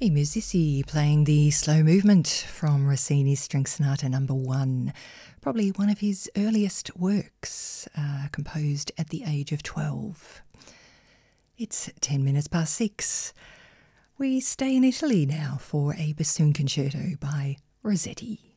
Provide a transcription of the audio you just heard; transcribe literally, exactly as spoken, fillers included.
I Musisi playing the slow movement from Rossini's String Sonata number one, probably one of his earliest works, uh, composed at the age of twelve. It's ten minutes past six. We stay in Italy now for a bassoon concerto by Rossetti.